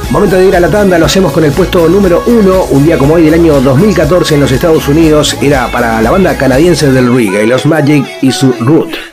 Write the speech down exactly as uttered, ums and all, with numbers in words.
Momento de ir a la tanda, lo hacemos con el puesto número uno. Un día como hoy del año dos mil catorce en los Estados Unidos era para la banda canadiense del reggae, Los Magic y su Root.